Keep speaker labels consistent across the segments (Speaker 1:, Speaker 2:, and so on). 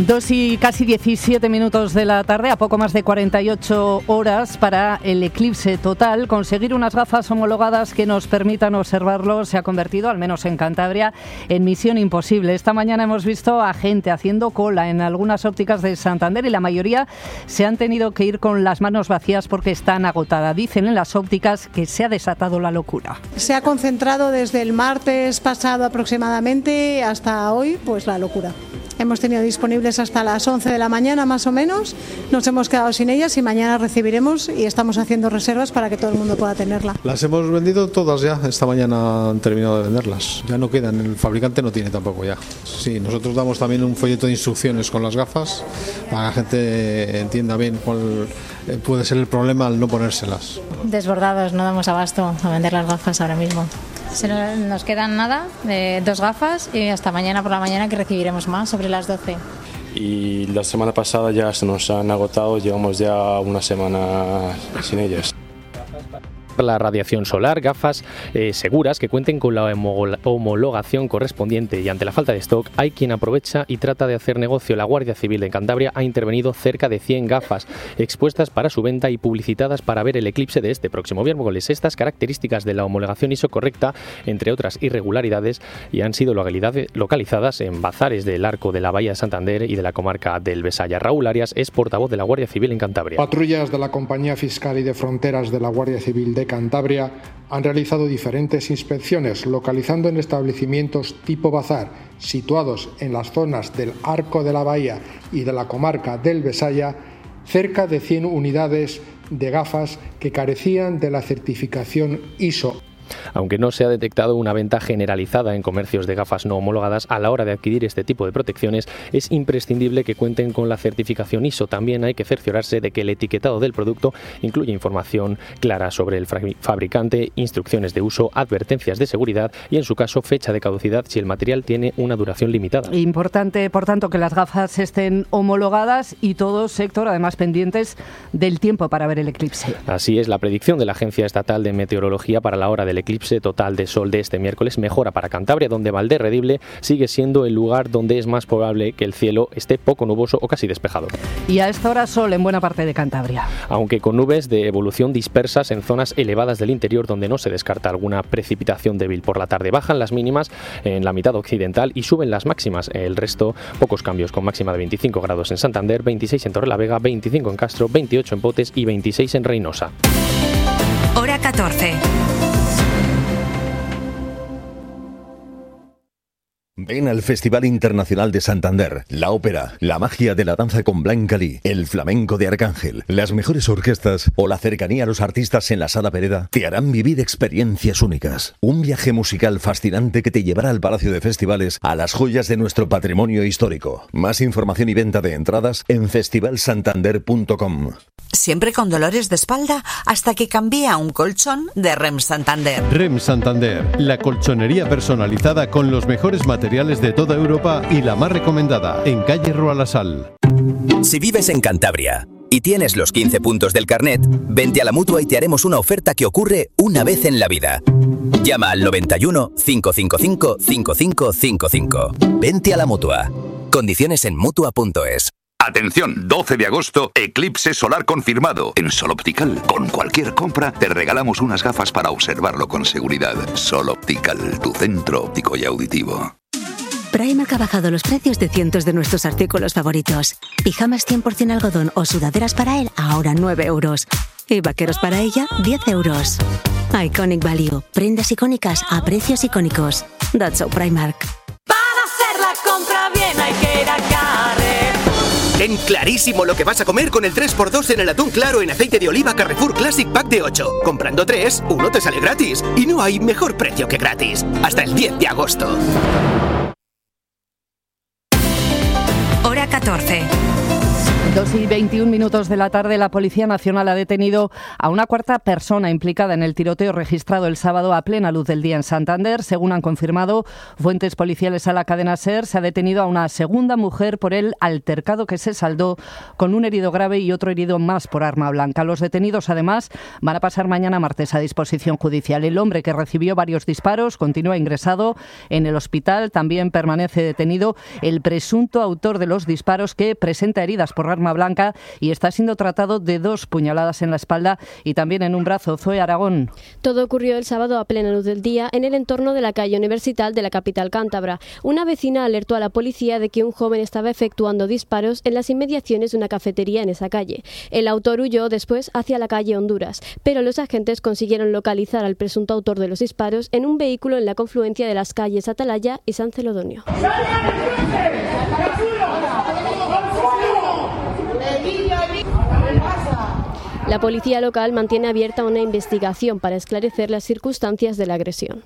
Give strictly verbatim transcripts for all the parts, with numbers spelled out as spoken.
Speaker 1: Dos y casi diecisiete minutos de la tarde, a poco más de cuarenta y ocho horas para el eclipse total. Conseguir unas gafas homologadas que nos permitan observarlo se ha convertido, al menos en Cantabria, en misión imposible. Esta mañana hemos visto a gente haciendo cola en algunas ópticas de Santander y la mayoría se han tenido que ir con las manos vacías porque están agotadas. Dicen en las ópticas que se ha desatado la locura.
Speaker 2: Se ha concentrado desde el martes pasado aproximadamente hasta hoy, pues la locura. Hemos tenido disponibles hasta las once de la mañana más o menos, nos hemos quedado sin ellas y mañana recibiremos y estamos haciendo reservas para que todo el mundo pueda tenerla.
Speaker 3: Las hemos vendido todas ya, esta mañana han terminado de venderlas, ya no quedan, el fabricante no tiene tampoco ya. Sí, nosotros damos también un folleto de instrucciones con las gafas para que la gente entienda bien cuál puede ser el problema al no ponérselas.
Speaker 4: Desbordados, no damos abasto a vender las gafas ahora mismo. Se nos quedan nada, eh, dos gafas y hasta mañana por la mañana que recibiremos más, sobre las doce.
Speaker 5: Y la semana pasada ya se nos han agotado, llevamos ya una semana sin ellas.
Speaker 6: La radiación solar, gafas eh, seguras que cuenten con la homologación correspondiente, y ante la falta de stock hay quien aprovecha y trata de hacer negocio. La Guardia Civil de Cantabria ha intervenido cerca de cien gafas expuestas para su venta y publicitadas para ver el eclipse de este próximo miércoles. Estas características de la homologación I S O correcta, entre otras irregularidades, y han sido localizadas en bazares del Arco de la Bahía de Santander y de la comarca del Besaya. Raúl Arias es portavoz de la Guardia Civil en Cantabria.
Speaker 7: Patrullas de la Compañía Fiscal y de Fronteras de la Guardia Civil de Cantabria han realizado diferentes inspecciones localizando en establecimientos tipo bazar situados en las zonas del Arco de la Bahía y de la comarca del Besaya cerca de cien unidades de gafas que carecían de la certificación I S O.
Speaker 6: Aunque no se ha detectado una venta generalizada en comercios de gafas no homologadas, a la hora de adquirir este tipo de protecciones es imprescindible que cuenten con la certificación I S O. También hay que cerciorarse de que el etiquetado del producto incluye información clara sobre el fabricante, instrucciones de uso, advertencias de seguridad y, en su caso, fecha de caducidad si el material tiene una duración limitada.
Speaker 1: Importante, por tanto, que las gafas estén homologadas y todo sector, además, pendientes del tiempo para ver el eclipse.
Speaker 6: Así es, la predicción de la Agencia Estatal de Meteorología para la hora del eclipse total de sol de este miércoles mejora para Cantabria, donde Valderredible sigue siendo el lugar donde es más probable que el cielo esté poco nuboso o casi despejado.
Speaker 1: Y a esta hora sol en buena parte de Cantabria.
Speaker 6: Aunque con nubes de evolución dispersas en zonas elevadas del interior donde no se descarta alguna precipitación débil por la tarde. Bajan las mínimas en la mitad occidental y suben las máximas. El resto, pocos cambios, con máxima de veinticinco grados en Santander, veintiséis en Torrelavega, veinticinco en Castro, veintiocho en Potes y veintiséis en Reynosa.
Speaker 8: Hora catorce.
Speaker 9: Ven al Festival Internacional de Santander, la ópera, la magia de la danza con Blanca Lee, el flamenco de Arcángel, las mejores orquestas o la cercanía a los artistas en la Sala Pereda te harán vivir experiencias únicas. Un viaje musical fascinante que te llevará al Palacio de Festivales, a las joyas de nuestro patrimonio histórico. Más información y venta de entradas en festival santander punto com.
Speaker 8: ¿Siempre con dolores de espalda? Hasta que cambié a un colchón de R E M Santander.
Speaker 10: R E M Santander, la colchonería personalizada con los mejores materiales de toda Europa y la más recomendada, en calle Rua La Sal.
Speaker 11: Si vives en Cantabria y tienes los quince puntos del carnet, vente a la Mutua y te haremos una oferta que ocurre una vez en la vida. Llama al noventa y uno, cinco cinco cinco, cinco cinco cinco cinco. Vente a la Mutua. Condiciones en mutua punto es.
Speaker 12: Atención, doce de agosto, eclipse solar confirmado. En Sol Optical, con cualquier compra, te regalamos unas gafas para observarlo con seguridad. Sol Optical, tu centro óptico y auditivo.
Speaker 13: Primark ha bajado los precios de cientos de nuestros artículos favoritos. Pijamas cien por ciento algodón o sudaderas para él, ahora nueve euros. Y vaqueros para ella, diez euros. Iconic Value, prendas icónicas a precios icónicos. That's so Primark.
Speaker 14: Para hacer la compra bien hay que ir a Carrefour.
Speaker 15: Ten clarísimo lo que vas a comer con el tres por dos en el atún claro en aceite de oliva Carrefour Classic Pack de ocho. Comprando tres, uno te sale gratis. Y no hay mejor precio que gratis. Hasta el diez de agosto.
Speaker 8: Hora catorce.
Speaker 1: Dos y veintiún minutos de la tarde, la Policía Nacional ha detenido a una cuarta persona implicada en el tiroteo registrado el sábado a plena luz del día en Santander. Según han confirmado fuentes policiales a la cadena SER, se ha detenido a una segunda mujer por el altercado que se saldó con un herido grave y otro herido más por arma blanca. Los detenidos, además, van a pasar mañana martes a disposición judicial. El hombre, que recibió varios disparos, continúa ingresado en el hospital. También permanece detenido el presunto autor de los disparos, que presenta heridas por arma blanca y está siendo tratado de dos puñaladas en la espalda y también en un brazo. Zoe Aragón.
Speaker 16: Todo ocurrió el sábado a plena luz del día en el entorno de la calle Universital de la capital cántabra. Una vecina alertó a la policía de que un joven estaba efectuando disparos en las inmediaciones de una cafetería en esa calle. El autor huyó después hacia la calle Honduras, pero los agentes consiguieron localizar al presunto autor de los disparos en un vehículo en la confluencia de las calles Atalaya y San Celodonio. La policía local mantiene abierta una investigación para esclarecer las circunstancias de la agresión.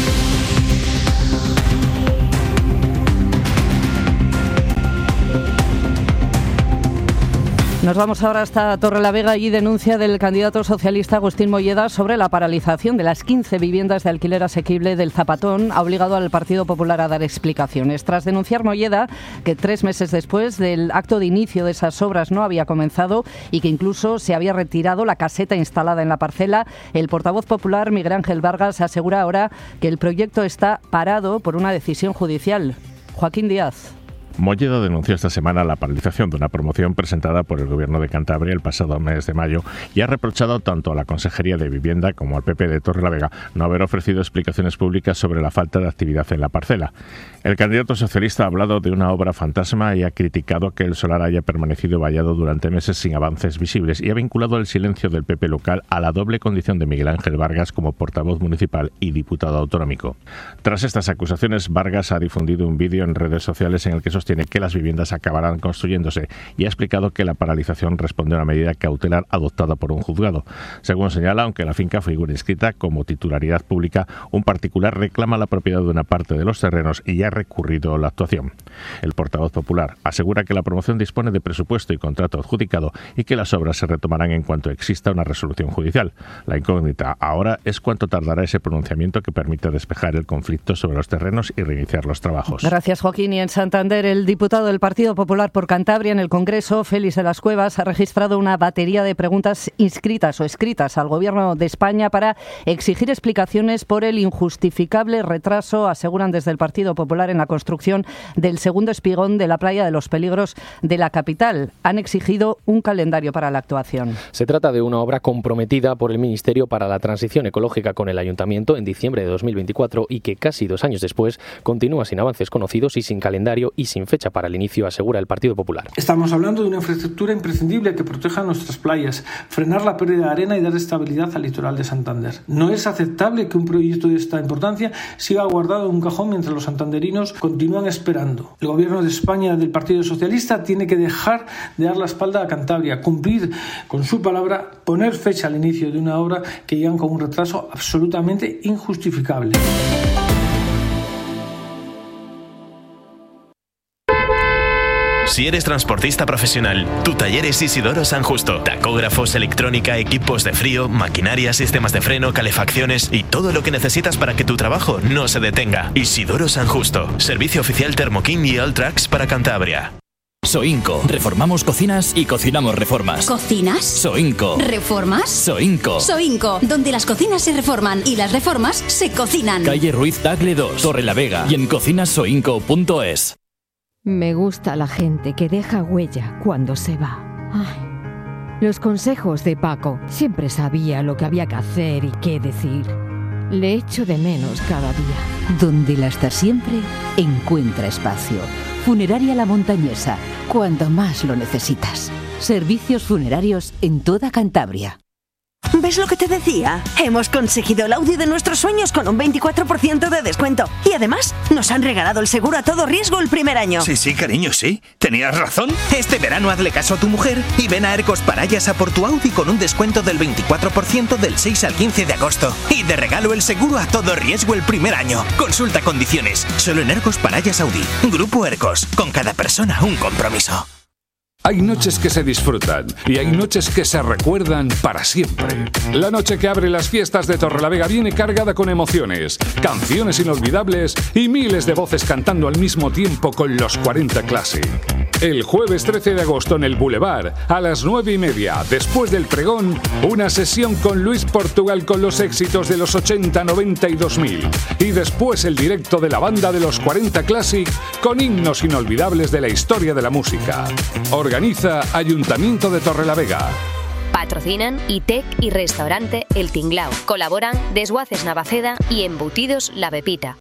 Speaker 1: Nos vamos ahora hasta Torrelavega y denuncia del candidato socialista Agustín Molleda sobre la paralización de las quince viviendas de alquiler asequible del Zapatón ha obligado al Partido Popular a dar explicaciones. Tras denunciar Molleda que tres meses después del acto de inicio de esas obras no había comenzado y que incluso se había retirado la caseta instalada en la parcela, el portavoz popular Miguel Ángel Vargas asegura ahora que el proyecto está parado por una decisión judicial. Joaquín Díaz.
Speaker 17: Molleda denunció esta semana la paralización de una promoción presentada por el Gobierno de Cantabria el pasado mes de mayo y ha reprochado tanto a la Consejería de Vivienda como al P P de Torrelavega no haber ofrecido explicaciones públicas sobre la falta de actividad en la parcela. El candidato socialista ha hablado de una obra fantasma y ha criticado que el solar haya permanecido vallado durante meses sin avances visibles y ha vinculado el silencio del P P local a la doble condición de Miguel Ángel Vargas como portavoz municipal y diputado autonómico. Tras estas acusaciones, Vargas ha difundido un vídeo en redes sociales en el que sostiene que las viviendas acabarán construyéndose y ha explicado que la paralización responde a una medida cautelar adoptada por un juzgado. Según señala, aunque la finca figura inscrita como titularidad pública, un particular reclama la propiedad de una parte de los terrenos y ya ha recurrido la actuación. El portavoz popular asegura que la promoción dispone de presupuesto y contrato adjudicado y que las obras se retomarán en cuanto exista una resolución judicial. La incógnita ahora es cuánto tardará ese pronunciamiento que permita despejar el conflicto sobre los terrenos y reiniciar los trabajos.
Speaker 1: Gracias, Joaquín. Y en Santander, el diputado del Partido Popular por Cantabria en el Congreso, Félix de las Cuevas, ha registrado una batería de preguntas inscritas o escritas al Gobierno de España para exigir explicaciones por el injustificable retraso, aseguran desde el Partido Popular, en la construcción del segundo espigón de la playa de los Peligros de la capital. Han exigido un calendario para la actuación.
Speaker 6: Se trata de una obra comprometida por el Ministerio para la Transición Ecológica con el Ayuntamiento en diciembre de dos mil veinticuatro y que casi dos años después continúa sin avances conocidos y sin calendario y sin fecha para el inicio, asegura el Partido Popular.
Speaker 18: Estamos hablando de una infraestructura imprescindible que proteja nuestras playas, frenar la pérdida de arena y dar estabilidad al litoral de Santander. No es aceptable que un proyecto de esta importancia siga guardado en un cajón mientras los santanderinos continúan esperando. El Gobierno de España del Partido Socialista tiene que dejar de dar la espalda a Cantabria, cumplir con su palabra, poner fecha al inicio de una obra que llegan con un retraso absolutamente injustificable.
Speaker 19: Si eres transportista profesional, tu taller es Isidoro San Justo. Tacógrafos, electrónica, equipos de frío, maquinaria, sistemas de freno, calefacciones y todo lo que necesitas para que tu trabajo no se detenga. Isidoro San Justo. Servicio oficial Thermokin y Alltrax para Cantabria.
Speaker 20: Soinco. Reformamos cocinas y cocinamos reformas.
Speaker 21: ¿Cocinas?
Speaker 20: Soinco.
Speaker 21: ¿Reformas?
Speaker 20: Soinco.
Speaker 21: Soinco, donde las cocinas se reforman y las reformas se cocinan.
Speaker 20: Calle Ruiz Tagle dos, Torrelavega y en cocinasoinco punto es.
Speaker 22: Me gusta la gente que deja huella cuando se va. Ay, los consejos de Paco. Siempre sabía lo que había que hacer y qué decir. Le echo de menos cada día.
Speaker 23: Donde la está siempre, encuentra espacio. Funeraria La Montañesa, cuando más lo necesitas. Servicios funerarios en toda Cantabria.
Speaker 8: ¿Ves lo que te decía? Hemos conseguido el Audi de nuestros sueños con un veinticuatro por ciento de descuento. Y además, nos han regalado el seguro a todo riesgo el primer año.
Speaker 24: Sí, sí, cariño, sí. Tenías razón. Este verano hazle caso a tu mujer y ven a Ercos Parayas a por tu Audi con un descuento del veinticuatro por ciento del seis al quince de agosto. Y de regalo el seguro a todo riesgo el primer año. Consulta condiciones. Solo en Ercos Parayas Audi. Grupo Ercos. Con cada persona un compromiso.
Speaker 2: Hay noches que se disfrutan y hay noches que se recuerdan para siempre. La noche que abre las fiestas de Torrelavega viene cargada con emociones, canciones inolvidables y miles de voces cantando al mismo tiempo con los cuarenta Classic. El jueves trece de agosto en el Boulevard, a las nueve y media, después del pregón, una sesión con Luis Portugal con los éxitos de los ochenta, noventa y dos mil. Y después el directo de la banda de los cuarenta Classic con himnos inolvidables de la historia de la música. Organiza Ayuntamiento de Torrelavega.
Speaker 3: Patrocinan ITEC y Restaurante El Tinglao. Colaboran Desguaces Navaceda y Embutidos La Pepita.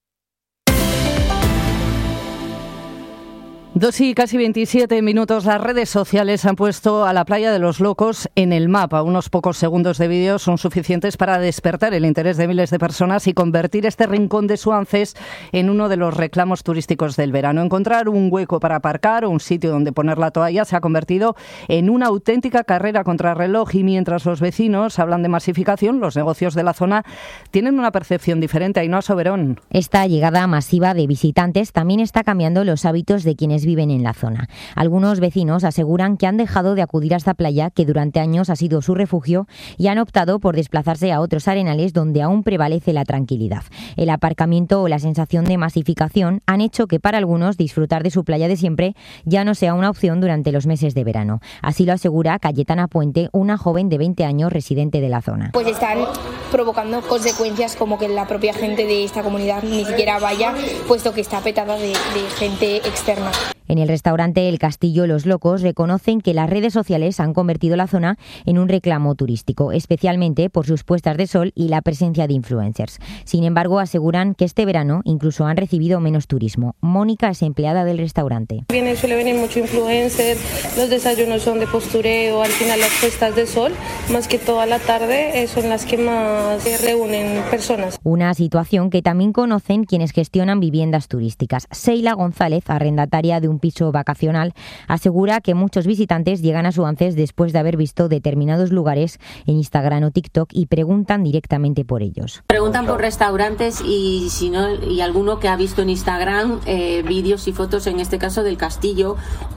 Speaker 1: Dos y casi veintisiete minutos. Las redes sociales han puesto a la Playa de los Locos en el mapa. Unos pocos segundos de vídeo son suficientes para despertar el interés de miles de personas y convertir este rincón de Suances en uno de los reclamos turísticos del verano. Encontrar un hueco para aparcar o un sitio donde poner la toalla se ha convertido en una auténtica carrera contrarreloj, y mientras los vecinos hablan de masificación, los negocios de la zona tienen una percepción diferente. Ainhoa Soberón.
Speaker 4: Esta llegada masiva de visitantes también está cambiando los hábitos de quienes viven en la zona. Algunos vecinos aseguran que han dejado de acudir a esta playa, que durante años ha sido su refugio, y han optado por desplazarse a otros arenales donde aún prevalece la tranquilidad. El aparcamiento o la sensación de masificación han hecho que para algunos disfrutar de su playa de siempre ya no sea una opción durante los meses de verano. Así lo asegura Cayetana Puente, una joven de veinte años residente de la zona.
Speaker 5: Pues están provocando consecuencias como que la propia gente de esta comunidad ni siquiera vaya, puesto que está petada de, de gente externa.
Speaker 4: En el restaurante El Castillo Los Locos reconocen que las redes sociales han convertido la zona en un reclamo turístico, especialmente por sus puestas de sol y la presencia de influencers. Sin embargo, aseguran que este verano incluso han recibido menos turismo. Mónica es empleada del restaurante.
Speaker 25: Viene, suele venir mucho influencer, los desayunos son de postureo, al final las puestas de sol, más que toda la tarde, son las que más se reúnen personas.
Speaker 4: Una situación que también conocen quienes gestionan viviendas turísticas. Seila González, arrendataria de un piso vacacional, asegura que muchos visitantes llegan a Suances después de haber visto determinados lugares en Instagram o TikTok y preguntan directamente por ellos.
Speaker 26: Preguntan por restaurantes y si no, y alguno que ha visto en Instagram eh, vídeos y fotos, en este caso del castillo,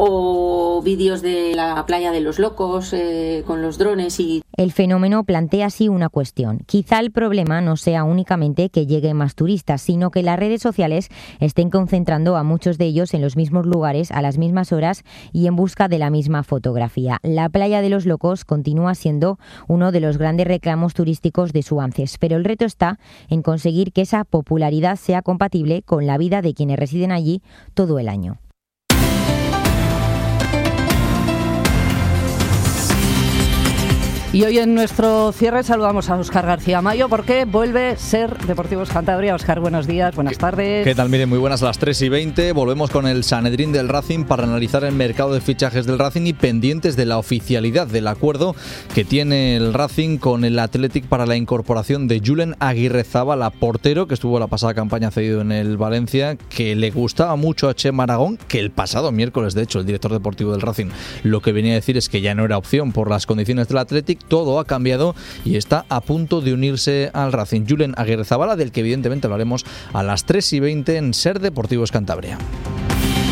Speaker 26: o vídeos de la playa de los Locos eh, con los drones. Y
Speaker 4: el fenómeno plantea así una cuestión. Quizá el problema no sea únicamente que lleguen más turistas, sino que las redes sociales estén concentrando a muchos de ellos en los mismos lugares a las mismas horas y en busca de la misma fotografía. La playa de los Locos continúa siendo uno de los grandes reclamos turísticos de Suances, pero el reto está en conseguir que esa popularidad sea compatible con la vida de quienes residen allí todo el año.
Speaker 1: Y hoy en nuestro cierre saludamos a Óscar García Mayo, porque vuelve Ser Deportivos Cantabria. Óscar, buenos días, buenas tardes.
Speaker 27: ¿Qué tal? Miren, muy buenas, a las tres y veinte. Volvemos con el Sanedrín del Racing para analizar el mercado de fichajes del Racing y pendientes de la oficialidad del acuerdo que tiene el Racing con el Athletic para la incorporación de Julen Aguirrezabala, portero que estuvo la pasada campaña cedido en el Valencia, que le gustaba mucho a Chema Aragón, que el pasado miércoles, de hecho, el director deportivo del Racing lo que venía a decir es que ya no era opción por las condiciones del Athletic. Todo ha cambiado y está a punto de unirse al Racing. Julen Aguirrezabala, del que evidentemente hablaremos a las tres y veinte en Ser Deportivos Cantabria.